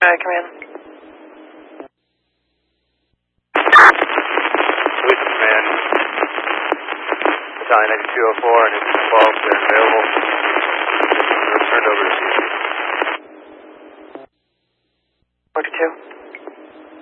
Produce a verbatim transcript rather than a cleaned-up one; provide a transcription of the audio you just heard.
Alright, command. Police command. Battalion ninety-two oh four and twelve, they're available. They're turned over to